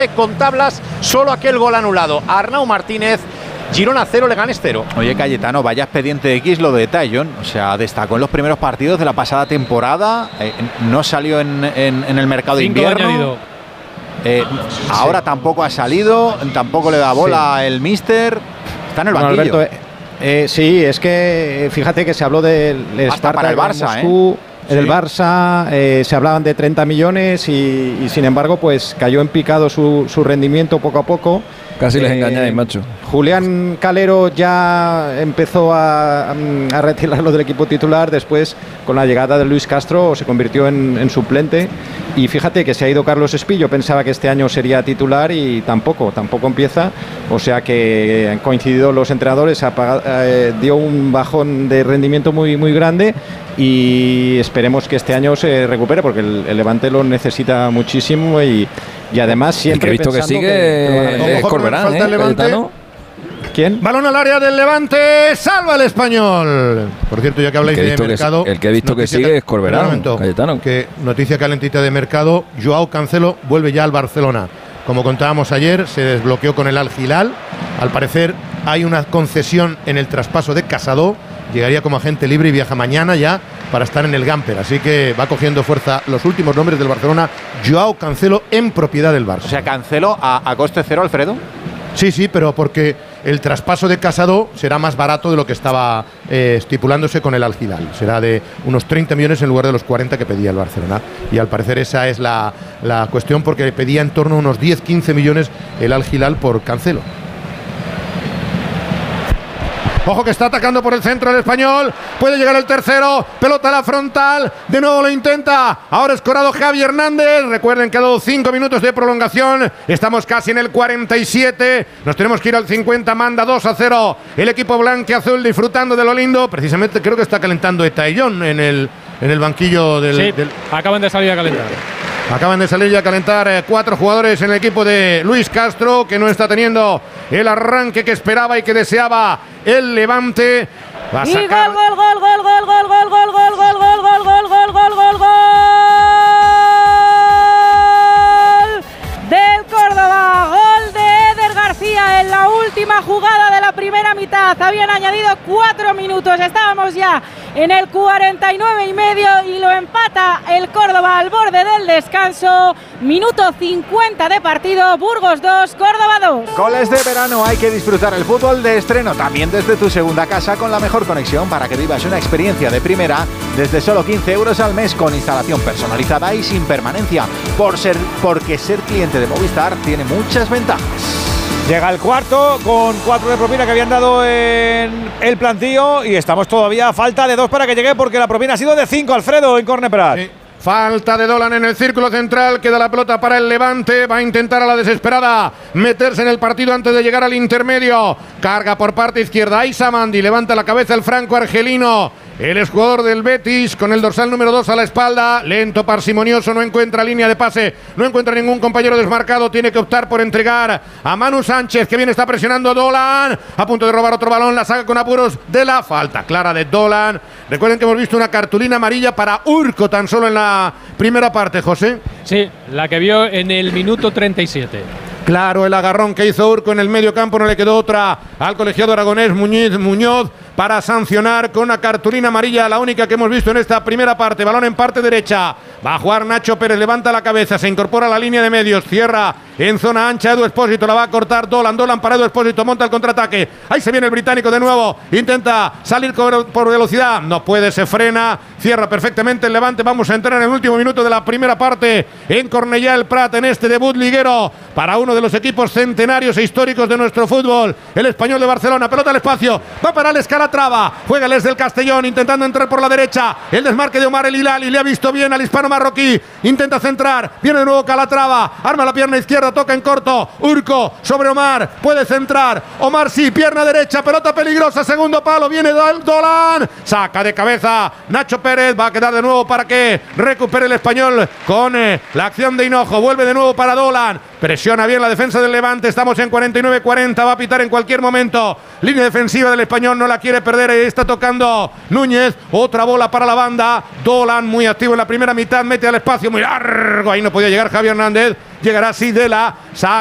con tablas, solo aquel gol anulado. Arnau Martínez, Girona 0, Leganés 0. Oye, Cayetano, vaya expediente X lo de Taillon. O sea, destacó en los primeros partidos de la pasada temporada. No salió en el mercado de invierno. Ahora tampoco ha salido. Tampoco le da bola el míster. Está en el banquillo. Alberto, sí, es que fíjate que se habló del Hasta para el Barça, Moscú, del Barça, se hablaban de 30 millones y sin embargo pues cayó en picado su rendimiento poco a poco. Casi les engañáis, macho. Julián Calero ya empezó a retirarlo del equipo titular. Después, con la llegada de Luis Castro, se convirtió en suplente. Y fíjate que se ha ido Carlos Espillo. Pensaba que este año sería titular y tampoco empieza. O sea que han coincidido los entrenadores. Dio un bajón de rendimiento muy, muy grande. Y esperemos que este año se recupere porque el Levante lo necesita muchísimo y además siempre el que he visto que sigue es Corberán, ¿Quién? Balón al área del Levante, salva el Español. Por cierto, ya que habláis de mercado, el que he visto que sigue es Corberán, Cayetano. Que noticia calentita de mercado, Joao Cancelo vuelve ya al Barcelona. Como contábamos ayer, se desbloqueó con el Al Hilal. Al parecer hay una concesión en el traspaso de Casado. Llegaría como agente libre y viaja mañana ya para estar en el Gamper. Así que va cogiendo fuerza los últimos nombres del Barcelona. Joao Cancelo en propiedad del Barça. O sea, Cancelo a coste cero, Alfredo. Sí, pero porque el traspaso de Casado será más barato de lo que estaba estipulándose con el Al Hilal. Será de unos 30 millones en lugar de los 40 que pedía el Barcelona. Y al parecer esa es la cuestión, porque pedía en torno a unos 10-15 millones el Al Hilal por Cancelo. Ojo que está atacando por el centro el Español. Puede llegar el tercero. Pelota a la frontal. De nuevo lo intenta. Ahora escorado Javi Hernández. Recuerden que ha dado 5 minutos de prolongación. Estamos casi en el 47. Nos tenemos que ir al 50. Manda 2-0. El equipo blanquiazul disfrutando de lo lindo. Precisamente creo que está calentando Taillon en el banquillo del... Sí, acaban de salir a calentar. Acaban de salir ya a calentar 4 jugadores en el equipo de Luis Castro, que no está teniendo el arranque que esperaba y que deseaba el Levante. Va a sacar... ¡Gol del Córdoba! ¡Gol de Eder García en la última jugada de la primera mitad! Habían añadido 4 minutos, estábamos ya en el 49,5 y lo empata el Córdoba al borde del descanso. Minuto 50 de partido, Burgos 2, Córdoba 2. Goles de verano, hay que disfrutar el fútbol de estreno también desde tu segunda casa con la mejor conexión para que vivas una experiencia de primera desde solo 15 euros al mes con instalación personalizada y sin permanencia, porque ser cliente de Movistar tiene muchas ventajas. Llega el cuarto con 4 de propina que habían dado en el plantillo y estamos todavía a falta de 2 para que llegue, porque la propina ha sido de 5, Alfredo, en córner Prat. Sí. Falta de Dolan en el círculo central, queda la pelota para el Levante, va a intentar a la desesperada meterse en el partido antes de llegar al intermedio. Carga por parte izquierda, Isamandi, levanta la cabeza el franco argelino. El exjugador del Betis con el dorsal número 2 a la espalda, lento, parsimonioso, no encuentra línea de pase, no encuentra ningún compañero desmarcado, tiene que optar por entregar a Manu Sánchez, que bien está presionando a Dolan, a punto de robar otro balón, la saca con apuros de la falta clara de Dolan. Recuerden que hemos visto una cartulina amarilla para Urco tan solo en la primera parte, José. Sí, la que vio en el minuto 37. Claro, el agarrón que hizo Urco en el medio campo, no le quedó otra al colegiado aragonés Muñoz para sancionar con una cartulina amarilla, la única que hemos visto en esta primera parte. Balón en parte derecha, va a jugar Nacho Pérez, levanta la cabeza, se incorpora a la línea de medios, cierra en zona ancha Edu Expósito, la va a cortar Dolan para Edu Expósito, monta el contraataque, ahí se viene el británico de nuevo, intenta salir por velocidad, no puede, se frena, cierra perfectamente el Levante. Vamos a entrar en el último minuto de la primera parte en Cornellà el Prat, en este debut liguero para uno de los equipos centenarios e históricos de nuestro fútbol, el Español de Barcelona. Pelota al espacio, va para el Calatrava, juega el del Castellón intentando entrar por la derecha, el desmarque de Omar El Hilali, le ha visto bien al hispano marroquí, intenta centrar, viene de nuevo Calatrava, arma la pierna izquierda, toca en corto, Urco sobre Omar, puede centrar, Omar sí, pierna derecha, pelota peligrosa, segundo palo, viene Dolan, saca de cabeza Nacho Pérez, va a quedar de nuevo para que recupere el Español con la acción de Hinojo, vuelve de nuevo para Dolan, presiona bien la defensa del Levante, estamos en 49-40, va a pitar en cualquier momento, línea defensiva del Español, no la quiere perder, está tocando Núñez, otra bola para la banda, Dolan muy activo en la primera mitad, mete al espacio muy largo, ahí no podía llegar Javi Hernández, llegará así de la